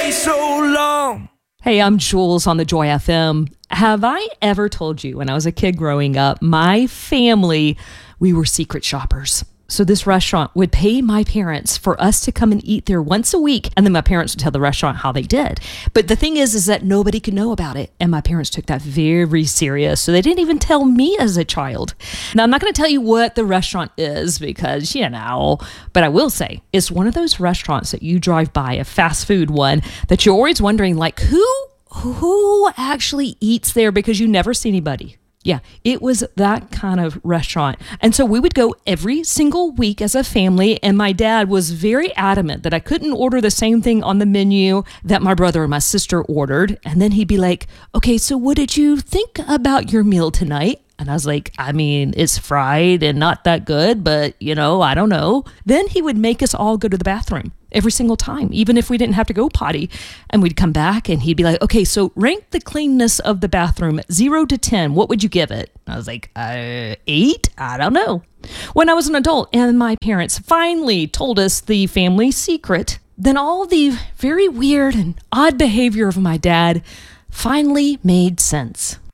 so long. Hey, I'm Jules on the Joy FM. Have I ever told you when I was a kid growing up, my family, we were secret shoppers. So this restaurant would pay my parents for us to come and eat there once a week. And then my parents would tell the restaurant how they did. But the thing is that nobody could know about it. And my parents took that very serious. So they didn't even tell me as a child. Now, I'm not going to tell you what the restaurant is because, but I will say it's one of those restaurants that you drive by, a fast food one, that you're always wondering, like, who actually eats there because you never see anybody. Yeah, it was that kind of restaurant. And so we would go every single week as a family. And my dad was very adamant that I couldn't order the same thing on the menu that my brother and my sister ordered. And then he'd be like, okay, so what did you think about your meal tonight? And I was like, it's fried and not that good, but, I don't know. Then he would make us all go to the bathroom every single time, even if we didn't have to go potty. And we'd come back and he'd be like, okay, so rank the cleanness of the bathroom 0 to 10. What would you give it? And I was like, 8? I don't know. When I was an adult and my parents finally told us the family secret, then all the very weird and odd behavior of my dad finally made sense.